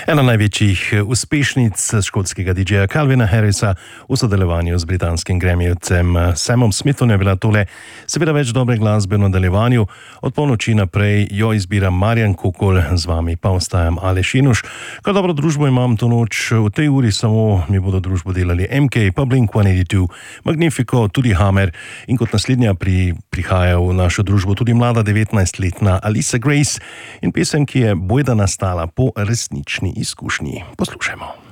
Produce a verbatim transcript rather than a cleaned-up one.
Ena največjih uspešnic škotskega didžeja Calvina Harrisa v sodelovanju z britanskim Grammyjevcem Samom Smithom je bila tole. Seveda več dobre glasbe v nadaljevanju. Od polnoči naprej jo izbira Marjan Kokol, z vami pa ostajam Aleš Inuš. Kaj dobro družbo imam to noč, v tej uri samo mi bodo družbo delali M K, pa Blink sto osemdeset dva, Magnifico, tudi Hammer in kot naslednja pri, prihaja v našo družbo tudi mlada devetnajstletna Alisa Grace in pesem, ki je bojda nastala po resnični izkušnji. Poslušajmo.